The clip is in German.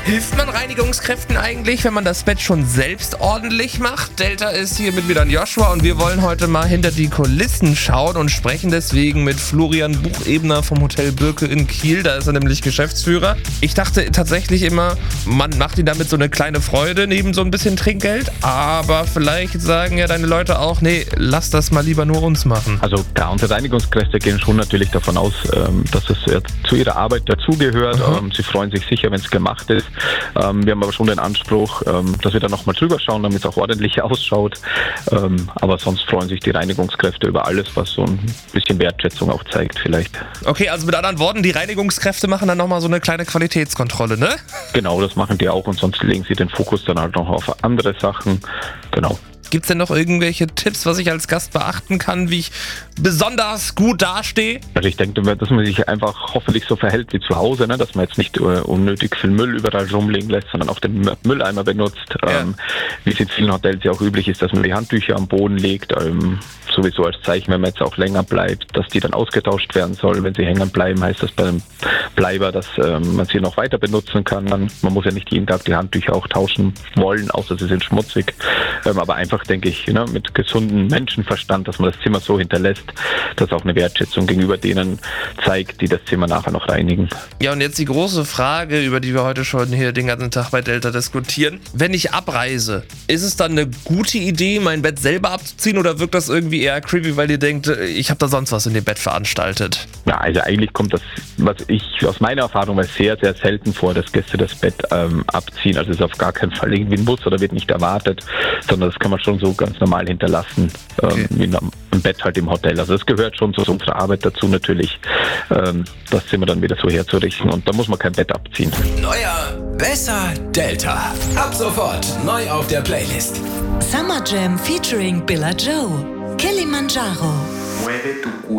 Hilft man Reinigungskräften eigentlich, wenn man das Bett schon selbst ordentlich macht? Delta ist hier mit wieder an Joshua und wir wollen heute mal hinter die Kulissen schauen und sprechen deswegen mit Florian Buchebner vom Hotel Birke in Kiel. Da ist er nämlich Geschäftsführer. Ich dachte tatsächlich immer, man macht ihm damit so eine kleine Freude neben so ein bisschen Trinkgeld. Aber vielleicht sagen ja deine Leute auch, nee, lass das mal lieber nur uns machen. Also klar, unsere Reinigungskräfte gehen schon natürlich davon aus, dass es zu ihrer Arbeit dazugehört. Sie freuen sich sicher, wenn es gemacht ist. Wir haben aber schon den Anspruch, dass wir da nochmal drüber schauen, damit es auch ordentlich ausschaut. Aber sonst freuen sich die Reinigungskräfte über alles, was so ein bisschen Wertschätzung auch zeigt vielleicht. Okay, also mit anderen Worten, die Reinigungskräfte machen dann nochmal so eine kleine Qualitätskontrolle, ne? Genau, das machen die auch und sonst legen sie den Fokus dann halt noch auf andere Sachen. Genau. Gibt es denn noch irgendwelche Tipps, was ich als Gast beachten kann, wie ich besonders gut dastehe? Also ich denke, dass man sich einfach hoffentlich so verhält wie zu Hause, ne? Dass man jetzt nicht unnötig viel Müll überall rumliegen lässt, sondern auch den Mülleimer benutzt. Ja. Wie es in vielen Hotels ja auch üblich ist, dass man die Handtücher am Boden legt, sowieso als Zeichen, wenn man jetzt auch länger bleibt, dass die dann ausgetauscht werden soll. Wenn sie hängen bleiben, heißt das beim Bleiber, dass man sie noch weiter benutzen kann. Man muss ja nicht jeden Tag die Handtücher auch tauschen wollen, außer sie sind schmutzig. Aber einfach, denke ich, mit gesundem Menschenverstand, dass man das Zimmer so hinterlässt, dass auch eine Wertschätzung gegenüber denen zeigt, die das Zimmer nachher noch reinigen. Ja, und jetzt die große Frage, über die wir heute schon hier den ganzen Tag bei Delta diskutieren. Wenn ich abreise, ist es dann eine gute Idee, mein Bett selber abzuziehen oder wirkt das irgendwie eher creepy, weil ihr denkt, ich habe da sonst was in dem Bett veranstaltet? Ja, also eigentlich kommt das, was ich aus meiner Erfahrung weiß, sehr, sehr selten vor, dass Gäste das Bett abziehen. Also es ist auf gar keinen Fall irgendwie ein Muss oder wird nicht erwartet, sondern das kann man schon so ganz normal hinterlassen, okay. Wie im Bett halt im Hotel. Also das gehört schon zu unserer Arbeit dazu natürlich, das Zimmer dann wieder so herzurichten und da muss man kein Bett abziehen. Neuer, besser Delta. Ab sofort neu auf der Playlist. Summer Jam featuring Billa Joe. Kilimanjaro.